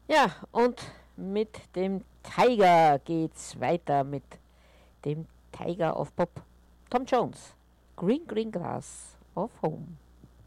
Ja, und mit dem Tiger geht's weiter mit dem Tiger of Pop. Tom Jones. Green Green Grass of Home.